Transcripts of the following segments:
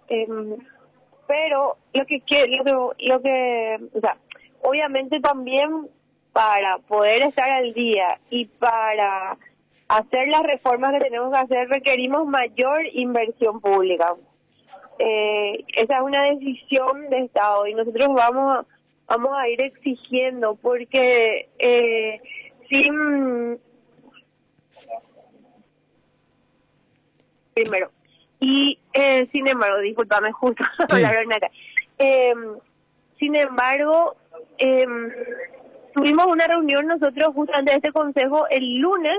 Em, pero o sea, obviamente también para poder estar al día y para hacer las reformas que tenemos que hacer requerimos mayor inversión pública. Esa es una decisión de Estado y nosotros vamos a ir exigiendo porque sin primero y sin embargo, discúlpame, justo Sí. hablaron acá. Eh, Sin embargo, tuvimos una reunión nosotros justamente de este consejo el lunes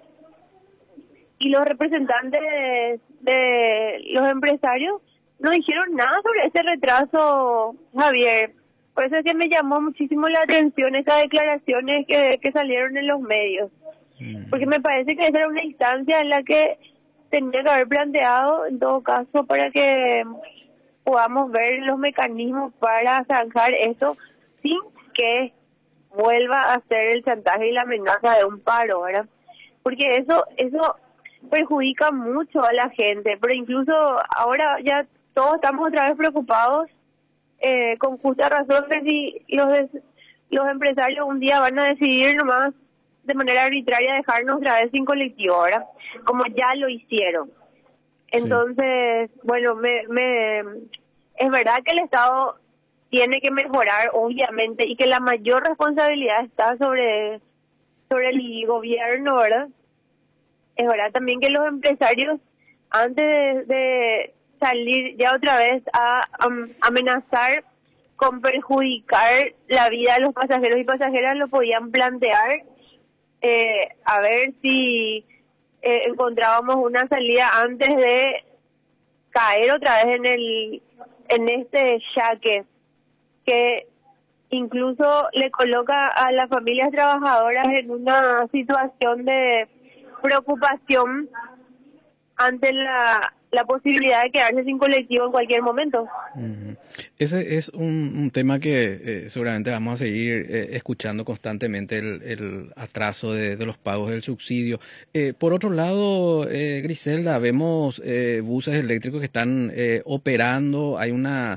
y los representantes de los empresarios no dijeron nada sobre ese retraso, Javier. Por eso es que me llamó muchísimo la atención esas declaraciones que salieron en los medios. Porque me parece que esa era una instancia en la que tendría que haber planteado, en todo caso, para que podamos ver los mecanismos para zanjar esto sin que vuelva a ser el chantaje y la amenaza de un paro, ¿verdad? Porque eso perjudica mucho a la gente, pero incluso ahora ya todos estamos otra vez preocupados, con justa razón, de si los empresarios un día van a decidir nomás de manera arbitraria dejarnos otra vez sin colectivo, ¿verdad? Como ya lo hicieron. Sí. Entonces, bueno, es verdad que el Estado tiene que mejorar, obviamente, y que la mayor responsabilidad está sobre el gobierno, ¿verdad? Es verdad también que los empresarios, antes de salir ya otra vez a amenazar con perjudicar la vida de los pasajeros y pasajeras, lo podían plantear, a ver si encontrábamos una salida antes de caer otra vez en este yaque que incluso le coloca a las familias trabajadoras en una situación de preocupación ante la posibilidad de quedarse sin colectivo en cualquier momento. Ujú. Ese es un tema que seguramente vamos a seguir escuchando constantemente, el atraso de los pagos del subsidio. Por otro lado, Griselda, vemos buses eléctricos que están operando. Hay una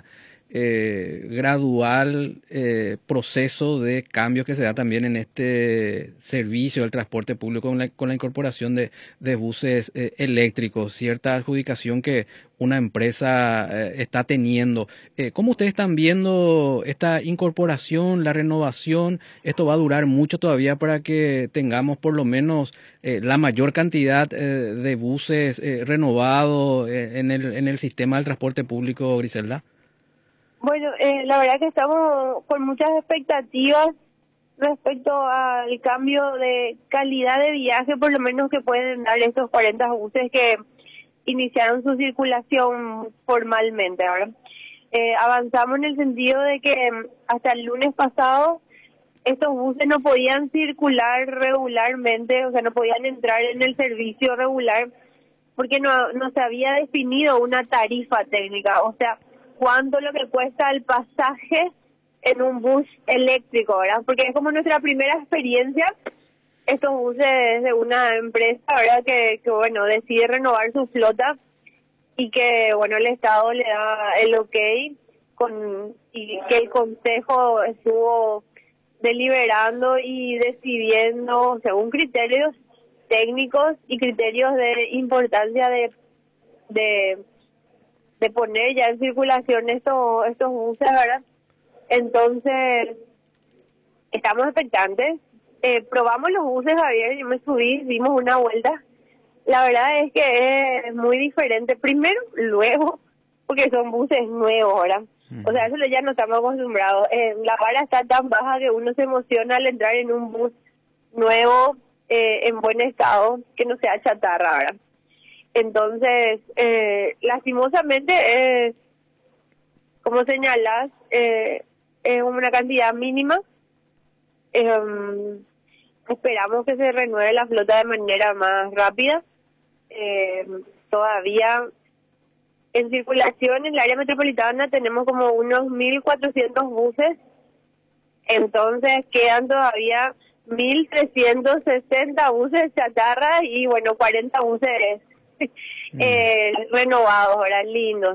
gradual proceso de cambios que se da también en este servicio del transporte público con la incorporación de buses eléctricos, cierta adjudicación que una empresa está teniendo. ¿Cómo ustedes están viendo esta incorporación, la renovación? ¿Esto va a durar mucho todavía para que tengamos por lo menos la mayor cantidad de buses renovados en el sistema del transporte público, Griselda? Bueno, la verdad que estamos con muchas expectativas respecto al cambio de calidad de viaje, por lo menos que pueden dar estos 40 buses que iniciaron su circulación formalmente. Ahora, avanzamos en el sentido de que hasta el lunes pasado estos buses no podían circular regularmente, o sea, no podían entrar en el servicio regular porque no se había definido una tarifa técnica, o sea, cuánto lo que cuesta el pasaje en un bus eléctrico, ¿verdad? Porque es como nuestra primera experiencia, estos buses de una empresa, ¿verdad? Que bueno, decide renovar su flota y que, bueno, el Estado le da el ok y que el Consejo estuvo deliberando y decidiendo según criterios técnicos y criterios de importancia de poner ya en circulación estos buses, ¿verdad? Entonces, estamos expectantes. Probamos los buses, Javier, yo me subí, dimos una vuelta. La verdad es que es muy diferente. Primero, luego, porque son buses nuevos, ¿verdad? O sea, eso ya no estamos acostumbrados. La vara está tan baja que uno se emociona al entrar en un bus nuevo, en buen estado, que no sea chatarra, ¿verdad? Entonces, lastimosamente, como señalas, es una cantidad mínima. Esperamos que se renueve la flota de manera más rápida. Todavía en circulación en el área metropolitana tenemos como unos 1.400 buses. Entonces quedan todavía 1.360 buses chatarra y bueno, 40 buses renovados, ahora lindos.